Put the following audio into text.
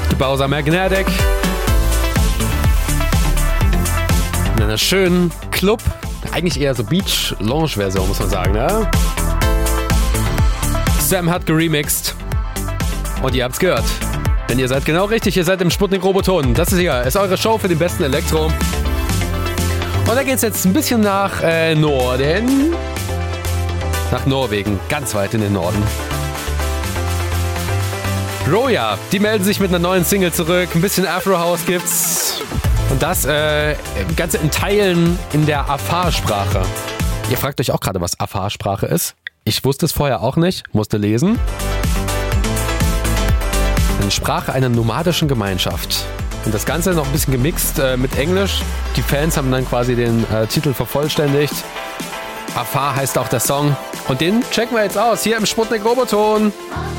The Bowser Magnetic. In einer schönen Club, eigentlich eher so Beach-Lounge-Version, muss man sagen, ne? Sam hat geremixed. Und ihr habt's gehört. Denn ihr seid genau richtig, ihr seid im Sputnik Roboton. Das ist hier, ist eure Show für den besten Elektro. Und da geht's jetzt ein bisschen nach Norden. Nach Norwegen, ganz weit in den Norden. Roja, die melden sich mit einer neuen Single zurück. Ein bisschen Afro-House gibt's. Und das Ganze in Teilen in der Afar-Sprache. Ihr fragt euch auch gerade, was Afar-Sprache ist. Ich wusste es vorher auch nicht, musste lesen. Eine Sprache einer nomadischen Gemeinschaft. Und das Ganze noch ein bisschen gemixt mit Englisch. Die Fans haben dann quasi den Titel vervollständigt. Afar heißt auch der Song. Und den checken wir jetzt aus, hier im Sputnik Roboton.